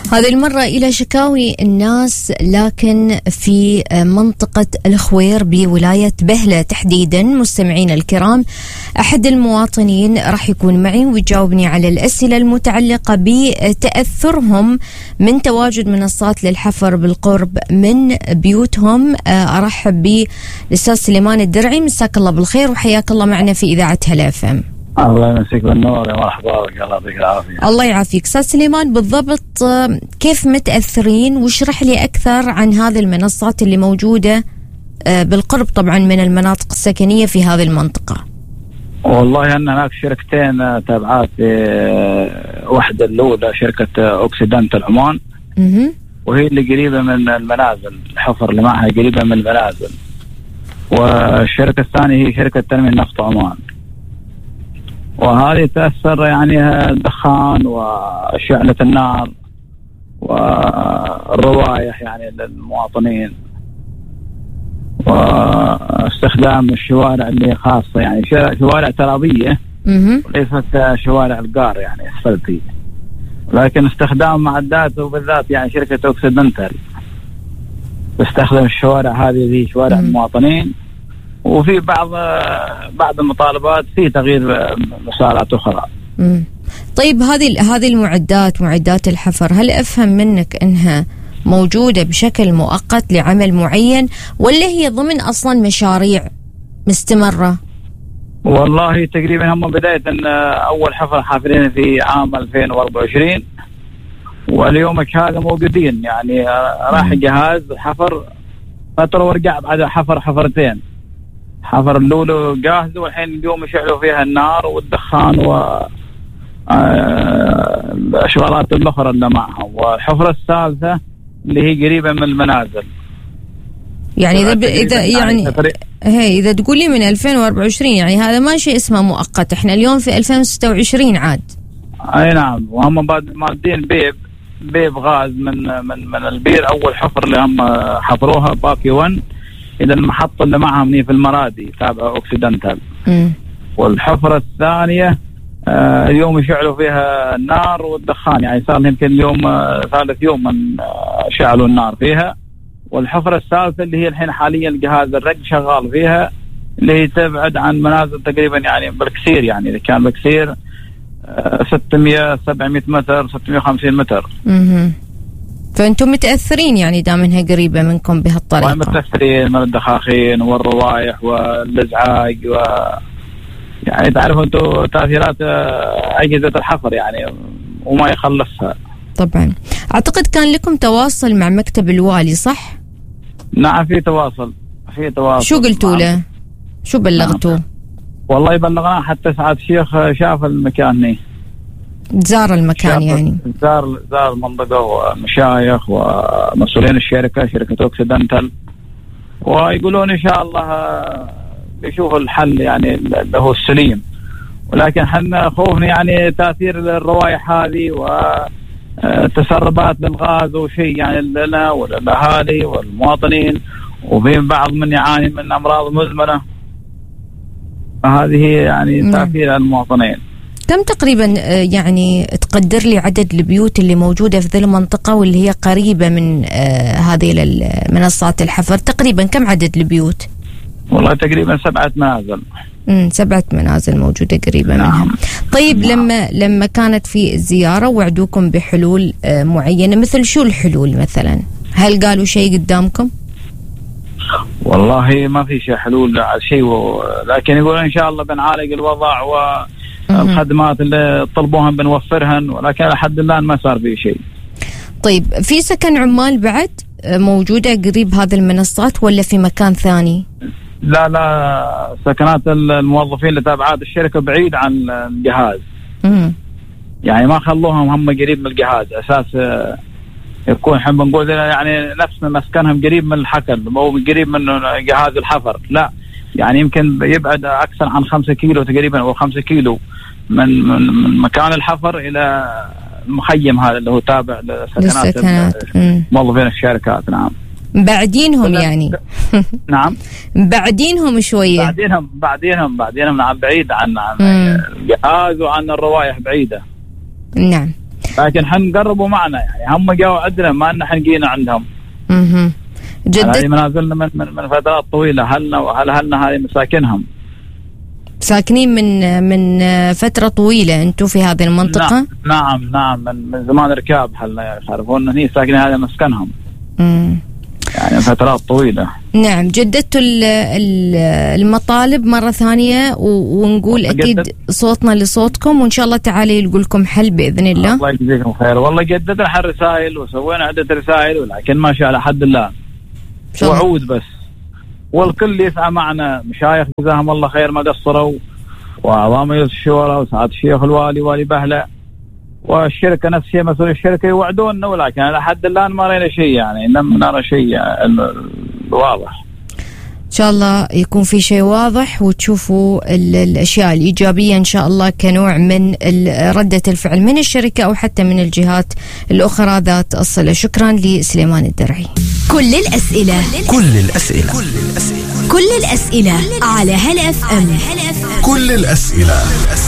هذه المرة إلى شكاوي الناس، لكن في منطقة الخوير بولاية بهلة تحديدا. مستمعين الكرام، أحد المواطنين راح يكون معي ويجاوبني على الأسئلة المتعلقة بتأثرهم من تواجد منصات للحفر بالقرب من بيوتهم. أرحب بالأستاذ سليمان الدرعي، مساك الله بالخير وحياك الله معنا في إذاعة هلا اف ام. الله يمسيك بالنور، يا مرحبا بك، الله يعطيك العافية. الله يعافيك. أستاذ سليمان، بالضبط كيف متأثرين؟ واشرح لي أكثر عن هذه المنصات اللي موجودة بالقرب طبعا من المناطق السكنية في هذه المنطقة. والله أن هناك شركتين تابعات، واحدة الأولى شركة أوكسيدنتال عمان، وهي اللي قريبة من المنازل، الحفر اللي معها قريبة من المنازل. والشركة الثانية هي شركة تنمية النفط عمان، وهذه تأثر يعني الدخان وشعلة النار والروائح يعني للمواطنين، واستخدام الشوارع اللي خاصة يعني شوارع ترابية وليست شوارع القار يعني اسفلتي، لكن استخدام معدات، وبالذات يعني شركة أوكسيدنتال تستخدم الشوارع هذه شوارع المواطنين. وفي بعض المطالبات في تغيير مسارات أخرى. طيب هذه المعدات، معدات الحفر، هل أفهم منك أنها موجودة بشكل مؤقت لعمل معين، ولا هي ضمن أصلا مشاريع مستمرة؟ والله تقريبا هم بداية أول حفر حافرين في عام 2024، واليوم هذا موجودين يعني. راح جهاز حفر فترة ورجع بعد حفرتين. حفر الأولى جاهزة، والحين اليوم يشعلوا فيها النار والدخان والأشغالات الأخرى اللي معهم. والحفرة الثالثة اللي هي قريبة من المنازل. يعني إذا تقولي من 2024 يعني هذا ما شيء اسمه مؤقت، احنا اليوم في 2026 عاد. أي نعم، وهم مادين بيب غاز من البير. أول حفر اللي هم حفروها باكي 1، إذا المحطة اللي معهم هي في المرادي تابعة أوكسيدنتال. والحفرة الثانية اليوم يشعلوا فيها النار والدخان، يعني صار يمكن اليوم ثالث يوم من شعلوا النار فيها. والحفرة الثالثة اللي هي الحين حاليا الجهاز الرج شغال فيها، اللي هي تبعد عن منازل تقريبا يعني بالكثير، يعني إذا كان بالكثير 600-700 متر 650 متر. فأنتم متأثرين يعني دام انها قريبة منكم بهالطريقة. متأثرين من الدخاخين والروائح والازعاج يعني تعرفوا انتم تأثيرات أجهزة الحفر يعني وما يخلصها. طبعا. أعتقد كان لكم تواصل مع مكتب الوالي، صح؟ نعم، في تواصل. شو قلتوا له؟ شو بلغتوا؟ نعم. والله بلغنا حتى سعادة الشيخ شاف المكان، زار المكان يعني زار المنطقة ومشايخ ومسؤولين الشركة أوكسيدنتال، ويقولون إن شاء الله بيشوفوا الحل يعني اللي هو السليم. ولكن حنا خوفنا يعني تأثير الروائح هذه وتسربات للغاز وشيء يعني لنا وللأهالي والمواطنين، وفي بعض من يعاني من أمراض مزمنة. هذه يعني تأثير على المواطنين. كم تقريبا يعني تقدر لي عدد البيوت اللي موجودة في ذي المنطقة واللي هي قريبة من هذه المنصات الحفر؟ تقريبا كم عدد البيوت؟ والله تقريبا 7 منازل. 7 منازل موجودة قريبة منها. طيب لما كانت في الزيارة وعدوكم بحلول معينة، مثل شو الحلول مثلا؟ هل قالوا شيء قدامكم؟ والله ما في حلول على شيء، لكن يقولون إن شاء الله بنعالج الوضع الخدمات اللي طلبوها بنوفرهن، ولكن لحد الآن ما صار فيه شيء. طيب، في سكن عمال بعد موجودة قريب هذه المنصات ولا في مكان ثاني؟ لا، سكنات الموظفين اللي تابعات الشركة بعيد عن الجهاز. يعني ما خلوهم هم قريب من الجهاز، أساس يكون حين بنقول يعني نفس مسكنهم قريب من الحقل أو قريب من جهاز الحفر. لا، يعني يمكن يبعد أكثر عن 5 كيلو تقريبا، أو 5 كيلو من مكان الحفر إلى المخيم هذا اللي هو تابع لسكنات موظفين الشركات. نعم، بعدينهم يعني. نعم، بعدينهم شوية. بعدينهم نعم، بعيد عن الجهاز وعن الروائح بعيدة. نعم. لكن حنقربوا معنا يعني، هم جاوا عندنا ما ان حنجينا عندهم. هذه منازلنا من فترات طويله، هلنا هذه مساكنهم ساكنين من فتره طويله انتم في هذه المنطقه؟ نعم من زمان ركاب حلنا يعرفون هني ساكنين، هذا مسكنهم يعني فترات طويله. نعم، جددتوا المطالب مرة ثانية ونقول أكيد صوتنا لصوتكم، وإن شاء الله تعالى يلقوا لكم حل بإذن الله. الله يجزيكم خير. والله جددنا رسائل وسوينا عدة رسائل، ولكن ما شاء الله حد الله وعود بس، والكل يسعى معنا. مشايخ جزاهم الله خير ما قصروا، وأعضاء مجلس الشورى وسعادة الشيخ الوالي والي بهلة والشركة نفسها مسؤول الشركة يوعدوننا، ولكن على حد الآن ما رأينا شيء يعني، لم نرى شيء واضح. إن شاء الله يكون في شيء واضح وتشوفوا الأشياء الإيجابية إن شاء الله كنوع من ردة الفعل من الشركة أو حتى من الجهات الأخرى ذات الصلة. شكرا لسليمان الدرعي. كل الأسئلة على هلا FM. كل الأسئلة